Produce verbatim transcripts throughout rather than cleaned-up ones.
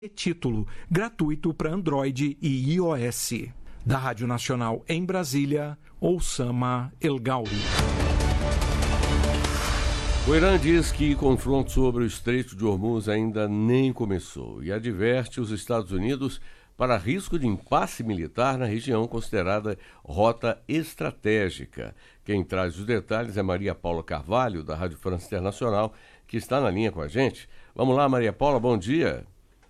Título gratuito para Android e iOS. Da Rádio Nacional em Brasília, Oussama El Gauri. O Irã diz que o confronto sobre o Estreito de Hormuz ainda nem começou e adverte os Estados Unidos para risco de impasse militar na região considerada rota estratégica. Quem traz os detalhes é Maria Paula Carvalho, da Rádio França Internacional, que está na linha com a gente. Vamos lá, Maria Paula, bom dia.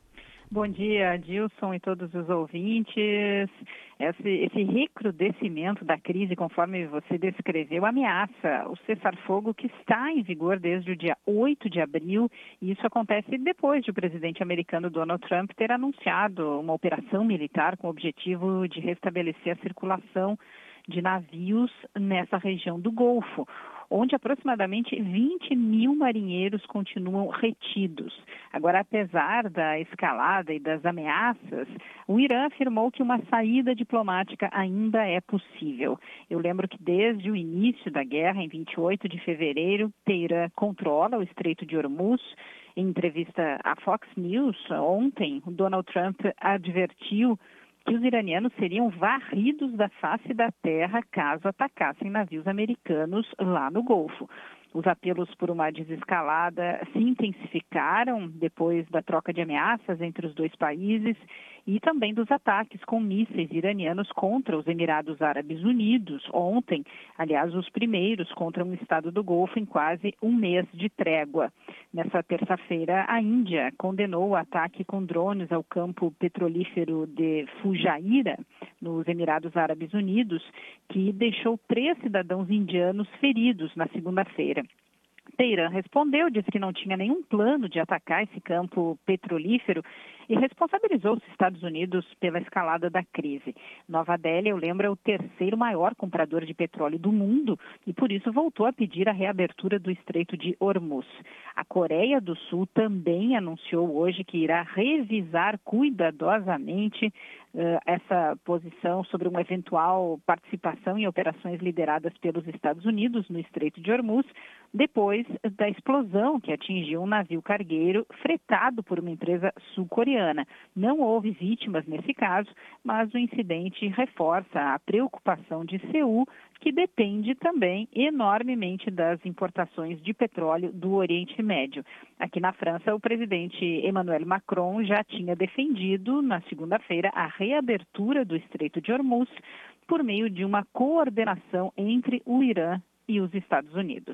Bom dia, Dilson e todos os ouvintes. Esse, esse recrudescimento da crise, conforme você descreveu, ameaça o cessar-fogo que está em vigor desde o dia oito de abril, e isso acontece depois de o presidente americano Donald Trump ter anunciado uma operação militar com o objetivo de restabelecer a circulação de navios nessa região do Golfo, onde aproximadamente vinte mil marinheiros continuam retidos. Agora, apesar da escalada e das ameaças, o Irã afirmou que uma saída diplomática ainda é possível. Eu lembro que desde o início da guerra, em vinte e oito de fevereiro, Teherã controla o Estreito de Hormuz. Em entrevista à Fox News, ontem, Donald Trump advertiu que os iranianos seriam varridos da face da terra caso atacassem navios americanos lá no Golfo. Os apelos por uma desescalada se intensificaram depois da troca de ameaças entre os dois países e também dos ataques com mísseis iranianos contra os Emirados Árabes Unidos. Ontem, aliás, os primeiros contra um estado do Golfo em quase um mês de trégua. Nessa terça-feira, a Índia condenou o ataque com drones ao campo petrolífero de Fujairah, nos Emirados Árabes Unidos, que deixou três cidadãos indianos feridos na segunda-feira. Teherã respondeu, disse que não tinha nenhum plano de atacar esse campo petrolífero e responsabilizou os Estados Unidos pela escalada da crise. Nova Delhi, eu lembro, é o terceiro maior comprador de petróleo do mundo e, por isso, voltou a pedir a reabertura do Estreito de Hormuz. A Coreia do Sul também anunciou hoje que irá revisar cuidadosamente uh, essa posição sobre uma eventual participação em operações lideradas pelos Estados Unidos no Estreito de Hormuz, depois da explosão que atingiu um navio cargueiro fretado por uma empresa sul-coreana. Não houve vítimas nesse caso, mas o incidente reforça a preocupação de Seul, que depende também enormemente das importações de petróleo do Oriente Médio. Aqui na França, o presidente Emmanuel Macron já tinha defendido, na segunda-feira, a reabertura do Estreito de Hormuz por meio de uma coordenação entre o Irã e os Estados Unidos.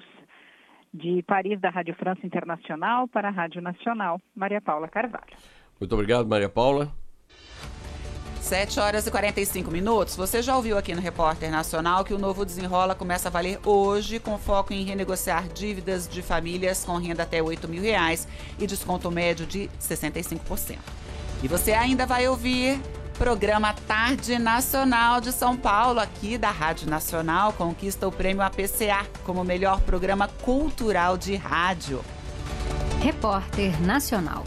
De Paris, da Rádio França Internacional, para a Rádio Nacional, Maria Paula Carvalho. Muito obrigado, Maria Paula. sete horas e quarenta e cinco minutos. Você já ouviu aqui no Repórter Nacional que o novo Desenrola começa a valer hoje, com foco em renegociar dívidas de famílias com renda até oito mil reais e desconto médio de sessenta e cinco por cento. E você ainda vai ouvir programa Tarde Nacional de São Paulo, aqui da Rádio Nacional, conquista o prêmio A P C A como melhor programa cultural de rádio. Repórter Nacional.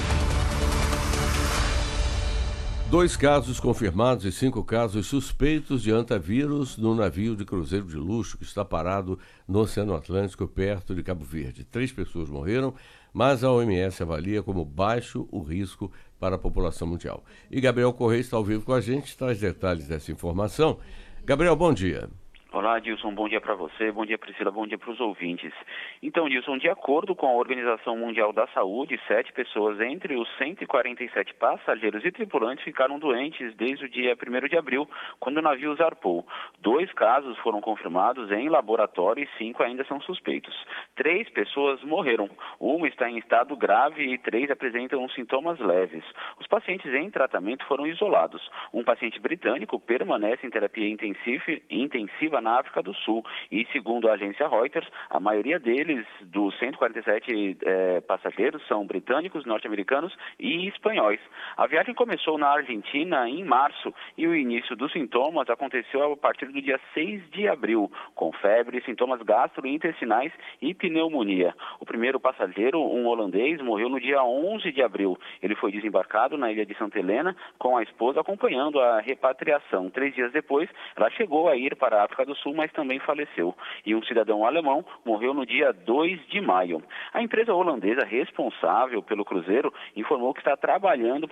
Dois casos confirmados e cinco casos suspeitos de antavírus no navio de cruzeiro de luxo que está parado no Oceano Atlântico, perto de Cabo Verde. Três pessoas morreram, mas a O M S avalia como baixo o risco para a população mundial. E Gabriel Correia está ao vivo com a gente, traz detalhes dessa informação. Gabriel, bom dia. Olá, Dilson, bom dia para você, bom dia, Priscila, bom dia para os ouvintes. Então, Dilson, de acordo com a Organização Mundial da Saúde, sete pessoas entre os cento e quarenta e sete passageiros e tripulantes ficaram doentes desde o dia primeiro de abril, quando o navio zarpou. Dois casos foram confirmados em laboratório e cinco ainda são suspeitos. Três pessoas morreram. Uma está em estado grave e três apresentam sintomas leves. Os pacientes em tratamento foram isolados. Um paciente britânico permanece em terapia intensiva na África do Sul e, segundo a agência Reuters, a maioria deles, dos cento e quarenta e sete eh, passageiros, são britânicos, norte-americanos e espanhóis. A viagem começou na Argentina em março e o início dos sintomas aconteceu a partir do dia seis de abril, com febre, sintomas gastrointestinais e pneumonia. O primeiro passageiro, um holandês, morreu no dia onze de abril. Ele foi desembarcado na ilha de Santa Helena com a esposa acompanhando a repatriação. Três dias depois, ela chegou a ir para a África do Sul, mas também faleceu. E um cidadão alemão morreu no dia dois de maio. A empresa holandesa responsável pelo cruzeiro informou que está trabalhando